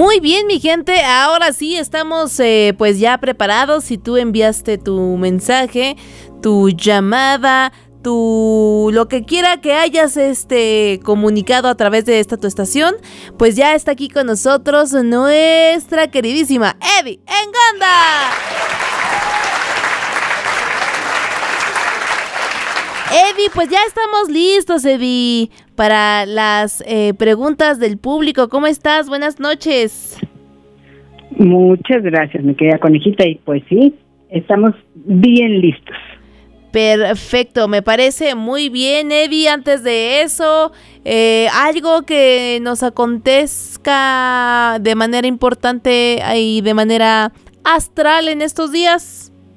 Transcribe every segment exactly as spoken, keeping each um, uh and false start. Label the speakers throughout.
Speaker 1: Muy bien, mi gente, ahora sí estamos eh, pues ya preparados. Si tú enviaste tu mensaje, tu llamada, tu lo que quiera que hayas este comunicado a través de esta tu estación, pues ya está aquí con nosotros nuestra queridísima Eddie Enganda. Eddie, pues ya estamos listos, Eddie, para las eh, preguntas del público. ¿Cómo estás? Buenas noches.
Speaker 2: Muchas gracias, mi querida conejita. Y pues sí, estamos bien listos.
Speaker 1: Perfecto, me parece muy bien, Eddie. Antes de eso, eh, algo que nos acontezca de manera importante y de manera astral en estos días.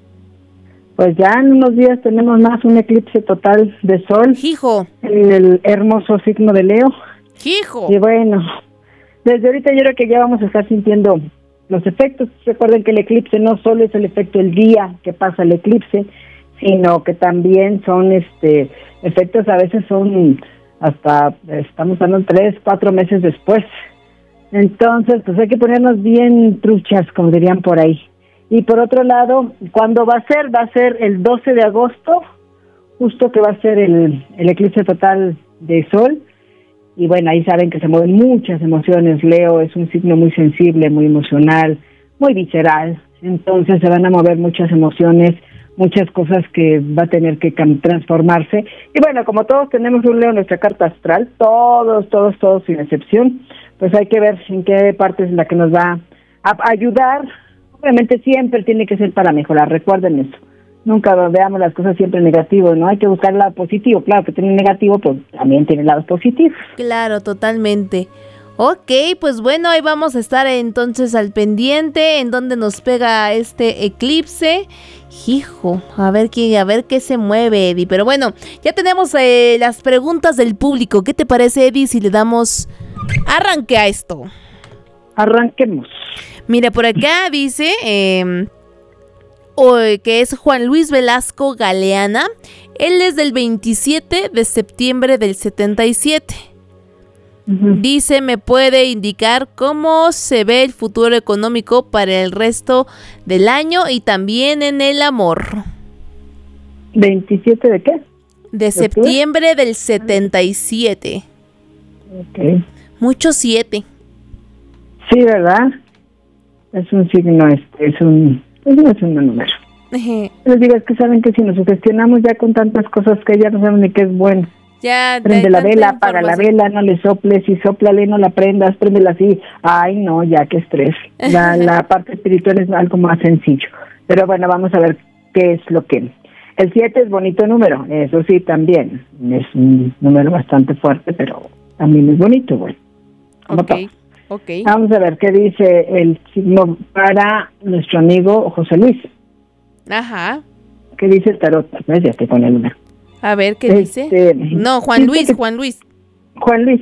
Speaker 2: Pues ya en unos días tenemos más un eclipse total de sol.
Speaker 1: Hijo.
Speaker 2: En el hermoso signo de Leo.
Speaker 1: Hijo.
Speaker 2: Y bueno, desde ahorita yo creo que ya vamos a estar sintiendo los efectos. Recuerden que el eclipse no solo es el efecto del día que pasa el eclipse, sino que también son este efectos, a veces son hasta, estamos hablando tres, cuatro meses después. Entonces, pues hay que ponernos bien truchas, como dirían por ahí. Y por otro lado, ¿cuándo va a ser? Va a ser el doce de agosto, justo que va a ser el, el eclipse total de sol. Y bueno, ahí saben que se mueven muchas emociones. Leo es un signo muy sensible, muy emocional, muy visceral. Entonces se van a mover muchas emociones, muchas cosas que va a tener que transformarse. Y bueno, como todos tenemos un Leo en nuestra carta astral, todos, todos, todos sin excepción, pues hay que ver en qué parte es la que nos va a ayudar. Obviamente siempre tiene que ser para mejorar, recuerden eso. Nunca veamos las cosas siempre negativas, ¿no? Hay que buscar el lado positivo. Claro que tiene negativo, pues también tiene lados positivos.
Speaker 1: Claro, totalmente. Ok, pues bueno, ahí vamos a estar entonces al pendiente en donde nos pega este eclipse. Hijo, a ver qué, a ver qué se mueve, Eddie. Pero bueno, ya tenemos eh, las preguntas del público. ¿Qué te parece, Eddie, si le damos arranque a esto?
Speaker 2: Arranquemos.
Speaker 1: Mira, por acá dice eh, oh, que es Juan Luis Velasco Galeana. Él es del veintisiete de septiembre del setenta y siete. Uh-huh. Dice, ¿me puede indicar cómo se ve el futuro económico para el resto del año y también en el amor?
Speaker 2: ¿veintisiete de qué?
Speaker 1: De septiembre del setenta y siete.
Speaker 2: Ok.
Speaker 1: Mucho siete.
Speaker 2: Sí, ¿verdad? Es un signo, este, es un, es un, es un número. Les digo, es que saben que si nos sugestionamos ya con tantas cosas que ya no saben ni qué es bueno.
Speaker 1: Ya,
Speaker 2: prende la vela, apaga la vela, no le soples, y sóplale, no la prendas, préndela así. Ay, no, ya, qué estrés. La, la parte espiritual es algo más sencillo. Pero bueno, vamos a ver qué es lo que... El siete es bonito número, eso sí, también. Es un número bastante fuerte, pero también es bonito, güey. Bueno.
Speaker 1: Ok, ok.
Speaker 2: Vamos a ver qué dice el signo para nuestro amigo José Luis.
Speaker 1: Ajá.
Speaker 2: ¿Qué dice el tarot? ¿Ves? Ya estoy con el número.
Speaker 1: A ver, ¿qué
Speaker 2: este,
Speaker 1: dice? No, Juan Luis, Juan Luis.
Speaker 2: Juan Luis.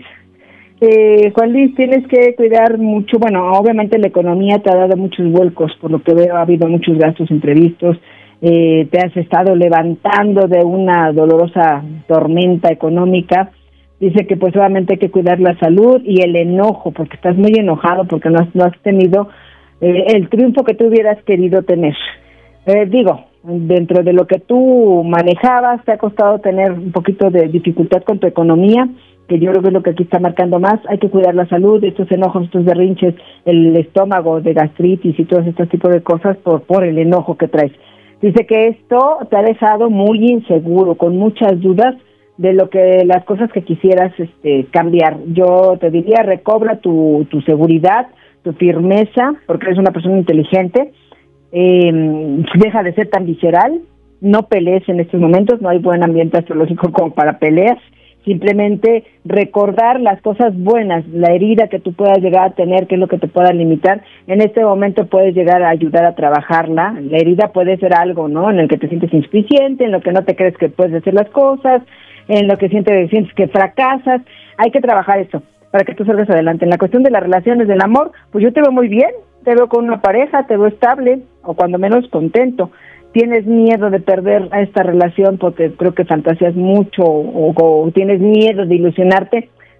Speaker 2: Eh, Juan Luis, tienes que cuidar mucho. Bueno, obviamente la economía te ha dado muchos vuelcos, por lo que veo ha habido muchos gastos imprevistos. Eh, te has estado levantando de una dolorosa tormenta económica. Dice que pues obviamente hay que cuidar la salud y el enojo, porque estás muy enojado, porque no has, no has tenido eh, el triunfo que tú hubieras querido tener. Eh, digo, dentro de lo que tú manejabas, te ha costado tener un poquito de dificultad con tu economía, que yo creo que es lo que aquí está marcando más. Hay que cuidar la salud, estos enojos, estos berrinches, el estómago de gastritis y todos estos tipos de cosas por, por el enojo que traes. Dice que esto te ha dejado muy inseguro, con muchas dudas de lo que las cosas que quisieras este, cambiar. Yo te diría, recobra tu, tu seguridad, tu firmeza, porque eres una persona inteligente. Eh, deja de ser tan visceral, no pelees en estos momentos, no hay buen ambiente astrológico como para peleas. Simplemente recordar las cosas buenas, la herida que tú puedas llegar a tener, que es lo que te pueda limitar. En este momento puedes llegar a ayudar a trabajarla. La herida puede ser algo, ¿no?, en el que te sientes insuficiente, en lo que no te crees que puedes hacer las cosas, en lo que sientes, sientes que fracasas. Hay que trabajar eso para que tú salgas adelante. En la cuestión de las relaciones, del amor, pues yo te veo muy bien, te veo con una pareja, te veo estable, o cuando menos contento. Tienes miedo de perder a esta relación porque creo que fantaseas mucho, o, o tienes miedo de ilusionarte.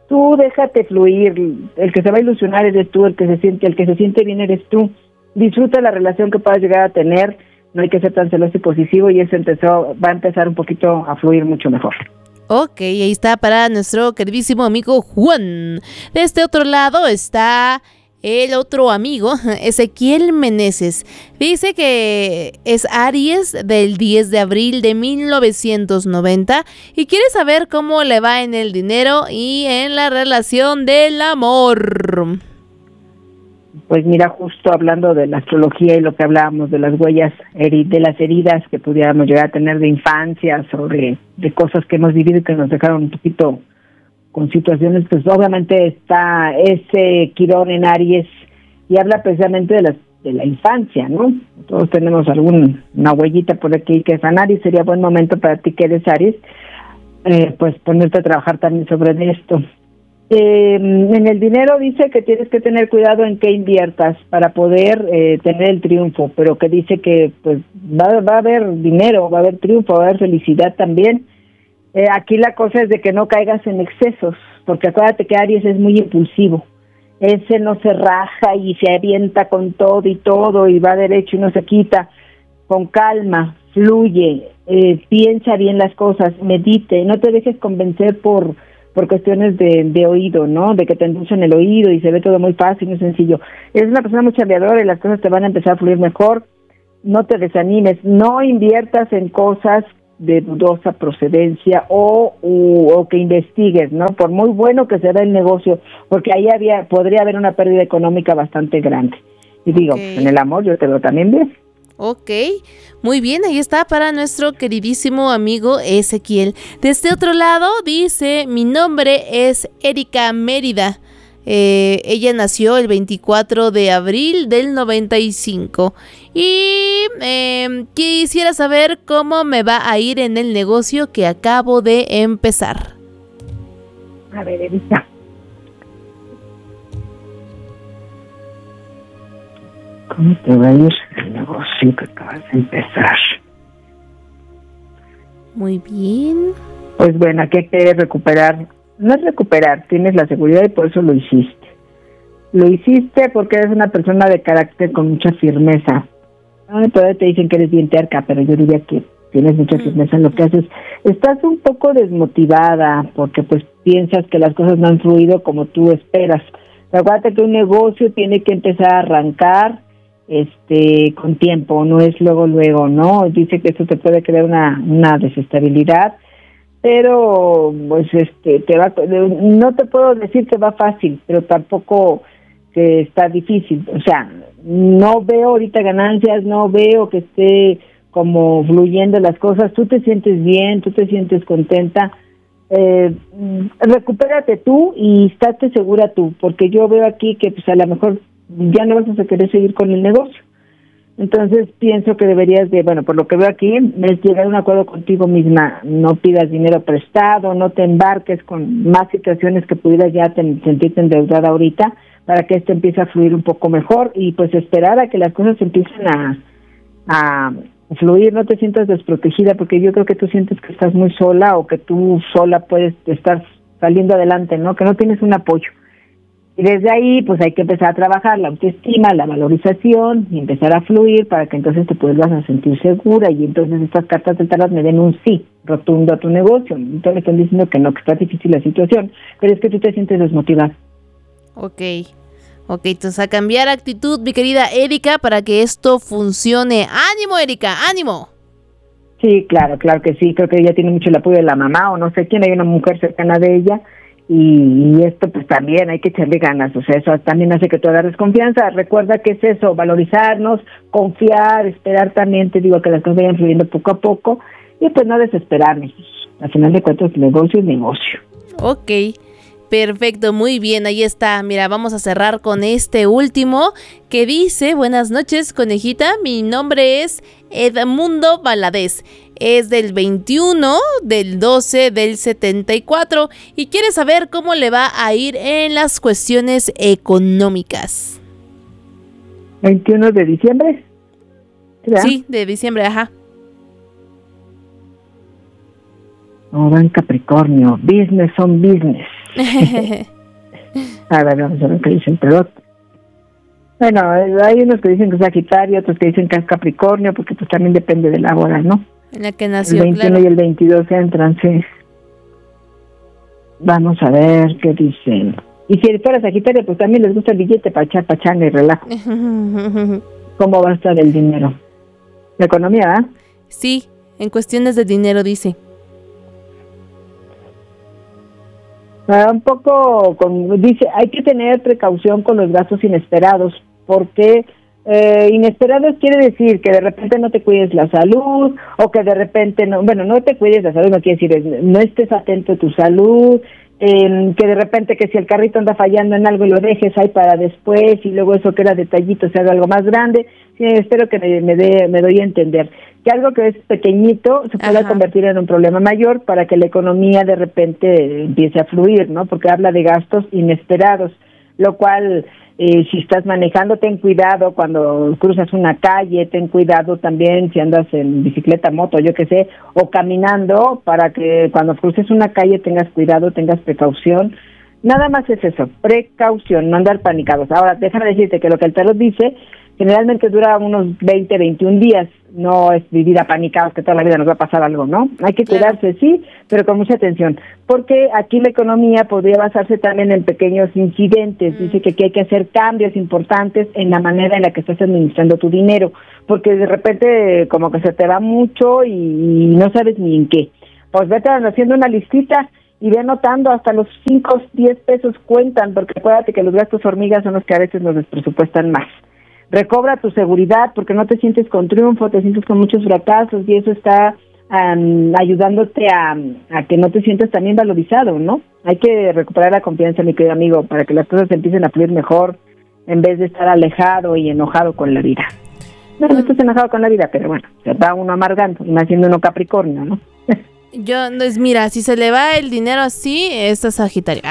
Speaker 2: Tú déjate fluir, el que se va a ilusionar eres tú, el que se siente, el que se siente bien eres tú. Disfruta la relación que puedas llegar a tener, no hay que ser tan celoso y posesivo, y eso empezó, va a empezar un poquito a fluir mucho mejor.
Speaker 1: Ok, ahí está para nuestro queridísimo amigo Juan. De este otro lado está el otro amigo, Ezequiel Meneses. Dice que es Aries del diez de abril de mil novecientos noventa y quiere saber cómo le va en el dinero y en la relación del amor.
Speaker 2: Pues mira, justo hablando de la astrología y lo que hablábamos de las huellas, de las heridas que pudiéramos llegar a tener de infancia, sobre de cosas que hemos vivido y que nos dejaron un poquito con situaciones, pues obviamente está ese Quirón en Aries y habla precisamente de la, de la infancia, ¿no? Todos tenemos alguna huellita por aquí que es en Aries. Sería buen momento para ti que eres Aries, eh, pues ponerte a trabajar también sobre esto. Eh, en el dinero dice que tienes que tener cuidado en qué inviertas para poder eh, tener el triunfo, pero que dice que pues va, va a haber dinero, va a haber triunfo, va a haber felicidad también. Eh, aquí la cosa es de que no caigas en excesos, porque acuérdate que Aries es muy impulsivo. Ese no se raja y se avienta con todo y todo y va derecho y no se quita. Con calma, fluye, eh, piensa bien las cosas, medite, no te dejes convencer por por cuestiones de, de oído, ¿no? De que te endulzan el oído y se ve todo muy fácil, muy sencillo. Eres una persona muy chambeadora y las cosas te van a empezar a fluir mejor. No te desanimes, no inviertas en cosas de dudosa procedencia o, o, o que investigues, ¿no? Por muy bueno que sea el negocio, porque ahí había podría haber una pérdida económica bastante grande. Y digo, okay, en el amor yo te veo también bien.
Speaker 1: Ok, muy bien, ahí está para nuestro queridísimo amigo Ezequiel. De este otro lado dice, mi nombre es Erika Mérida. Eh, ella nació el veinticuatro de abril del noventa y cinco y eh, quisiera saber cómo me va a ir en el negocio que acabo de empezar.
Speaker 2: A ver, Erika. ¿Cómo te va a ir el negocio que acabas de empezar?
Speaker 1: Muy bien.
Speaker 2: Pues bueno, aquí hay que recuperar, no es recuperar, tienes la seguridad y por eso lo hiciste. Lo hiciste porque eres una persona de carácter con mucha firmeza. Ah, todavía te dicen que eres bien terca, pero yo diría que tienes mucha firmeza en lo que haces. Estás un poco desmotivada porque pues piensas que las cosas no han fluido como tú esperas. Acuérdate que un negocio tiene que empezar a arrancar este con tiempo, no es luego luego, ¿no? Dice que eso te puede crear una una desestabilidad, pero pues este te va, no te puedo decir que va fácil, pero tampoco que está difícil. O sea, no veo ahorita ganancias, no veo que esté como fluyendo las cosas. Tú te sientes bien, tú te sientes contenta. Eh, recupérate tú y estate segura tú, porque yo veo aquí que pues a lo mejor ya no vas a querer seguir con el negocio. Entonces pienso que deberías de, bueno, por lo que veo aquí, es llegar a un acuerdo contigo misma. No pidas dinero prestado, no te embarques con más situaciones que pudieras ya te, sentirte endeudada ahorita, para que esto empiece a fluir un poco mejor y pues esperar a que las cosas empiecen a, a fluir. No te sientas desprotegida, porque yo creo que tú sientes que estás muy sola o que tú sola puedes estar saliendo adelante, ¿no? Que no tienes un apoyo. Y desde ahí, pues hay que empezar a trabajar la autoestima, la valorización y empezar a fluir para que entonces te vuelvas a sentir segura y entonces estas cartas de tarot me den un sí rotundo a tu negocio. Entonces me están diciendo que no, que está difícil la situación, pero es que tú te sientes desmotivada.
Speaker 1: Ok, ok, entonces a cambiar actitud, mi querida Erika, para que esto funcione. ¡Ánimo, Erika! ¡Ánimo!
Speaker 2: Sí, claro, claro que sí. Creo que ella tiene mucho el apoyo de la mamá o no sé quién, hay una mujer cercana de ella. Y, y esto pues también hay que echarle ganas, o sea, eso también hace que tú agarres confianza. Recuerda que es eso, valorizarnos, confiar, esperar también, te digo, que las cosas vayan fluyendo poco a poco y pues no desesperarnos. Al final de cuentas, negocio es negocio.
Speaker 1: Ok, perfecto, muy bien, ahí está. Mira, vamos a cerrar con este último que dice, buenas noches, conejita, mi nombre es Edmundo Valadez. Es del veintiuno del doce del setenta y cuatro y quiere saber cómo le va a ir en las cuestiones económicas.
Speaker 2: ¿veintiuno de diciembre? ¿Verdad?
Speaker 1: Sí, de diciembre, ajá.
Speaker 2: No, va en Capricornio, business on business. A ver, vamos a ver qué dicen, pero... Bueno, hay unos que dicen que es Sagitario, otros que dicen que es Capricornio, porque pues también depende de la hora, ¿no?
Speaker 1: En la que nació,
Speaker 2: el veintiuno
Speaker 1: claro.
Speaker 2: Y el veintidós entran, sí. Vamos a ver qué dicen. Y si fuera Sagitario, pues también les gusta el billete para echar pachanga y relajo. ¿Cómo va a estar el dinero? La economía, ¿ah? ¿eh?
Speaker 1: Sí, en cuestiones de dinero, dice.
Speaker 2: Uh, un poco, con, dice, hay que tener precaución con los gastos inesperados, porque eh, inesperados quiere decir que de repente no te cuides la salud, o que de repente, no, bueno, no te cuides la salud, no quiere decir, no estés atento a tu salud, eh, que de repente que si el carrito anda fallando en algo y lo dejes ahí para después, y luego eso que era detallito se haga algo más grande. Sí, espero que me, me, dé, me doy a entender. Que algo que es pequeñito se pueda Ajá. convertir en un problema mayor para que la economía de repente empiece a fluir, ¿no? Porque habla de gastos inesperados, lo cual, eh, si estás manejando, ten cuidado cuando cruzas una calle, ten cuidado también si andas en bicicleta, moto, yo qué sé, o caminando, para que cuando cruces una calle tengas cuidado, tengas precaución. Nada más es eso, precaución, no andar panicados. Ahora, déjame decirte que lo que el tarot dice generalmente dura unos veinte, veintiún días, no es vivir apanicados que toda la vida nos va a pasar algo, ¿no? Hay que cuidarse, claro. Sí, pero con mucha atención, porque aquí la economía podría basarse también en pequeños incidentes. Mm. Dice que aquí hay que hacer cambios importantes en la manera en la que estás administrando tu dinero, porque de repente como que se te va mucho y, y no sabes ni en qué. Pues vete haciendo una listita y ve anotando, hasta los cinco, diez pesos cuentan, porque acuérdate que los gastos hormigas son los que a veces nos despresupuestan más. Recobra tu seguridad, porque no te sientes con triunfo, te sientes con muchos fracasos, y eso está um, ayudándote a, a que no te sientas también valorizado, ¿no? Hay que recuperar la confianza, mi querido amigo, para que las cosas empiecen a fluir mejor, en vez de estar alejado y enojado con la vida. No, no estás enojado con la vida, pero bueno, se va uno amargando, y más siendo uno Capricornio, ¿no?
Speaker 1: Yo, no es, mira, si se le va el dinero así, esto es Sagitario.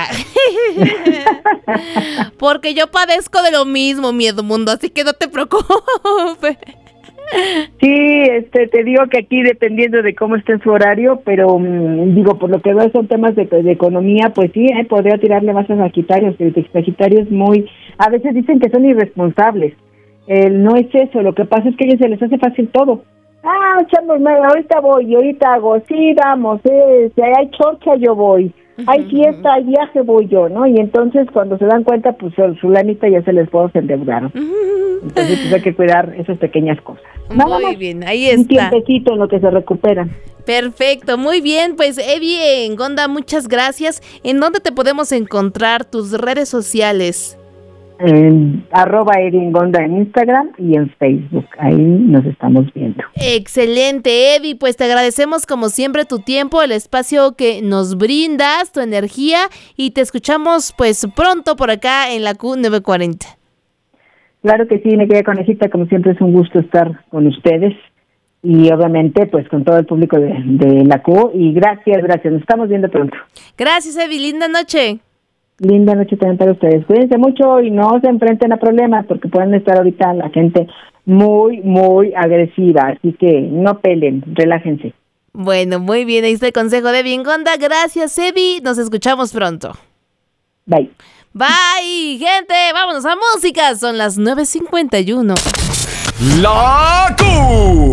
Speaker 1: Porque yo padezco de lo mismo, mi Edmundo, así que no te preocupes.
Speaker 2: Sí, este, te digo que aquí dependiendo de cómo esté su horario, pero um, digo, por lo que veo son temas de, de economía, pues sí, eh, podría tirarle más a Sagitario, que el Sagitario es muy, a veces dicen que son irresponsables. Eh, no es eso, lo que pasa es que a ellos se les hace fácil todo. Ah, chamos, ahorita voy, ahorita hago, sí, vamos, eh, si hay chorcha yo voy, uh-huh. Hay fiesta, hay viaje, voy yo, ¿no? Y entonces cuando se dan cuenta, pues su lanita ya se les fue, se endeudaron. Uh-huh. Entonces pues hay que cuidar esas pequeñas cosas. Nada
Speaker 1: muy
Speaker 2: más,
Speaker 1: bien, ahí está.
Speaker 2: Un tiempecito en lo que se recuperan.
Speaker 1: Perfecto, muy bien, pues Evi Ngonda, muchas gracias. ¿En dónde te podemos encontrar, tus redes sociales?
Speaker 2: En arroba Eringonda en Instagram y en Facebook, ahí nos estamos viendo.
Speaker 1: Excelente, Evi, pues te agradecemos como siempre tu tiempo, el espacio que nos brindas, tu energía, y te escuchamos pues pronto por acá en la Q novecientos cuarenta.
Speaker 2: Claro que sí, me quedé conejita, como siempre es un gusto estar con ustedes y obviamente pues con todo el público de, de la Q, y gracias, gracias, nos estamos viendo pronto.
Speaker 1: Gracias, Evi, linda noche.
Speaker 2: Linda noche también para ustedes. Cuídense mucho y no se enfrenten a problemas, porque pueden estar ahorita la gente muy, muy agresiva. Así que no peleen, relájense.
Speaker 1: Bueno, muy bien. Ahí está el consejo de Evi Ngonda. Gracias, Evi. Nos escuchamos pronto.
Speaker 2: Bye.
Speaker 1: Bye, gente. Vámonos a música. Son las nueve cincuenta y uno.
Speaker 3: La Q